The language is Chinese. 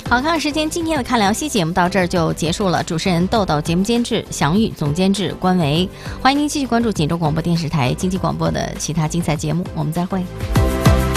好，看时间，今天的看聊西节目到这儿就结束了。主持人豆豆，节目监制祥玉，总监制关维。欢迎您继续关注锦州广播电视台经济广播的其他精彩节目，我们再会。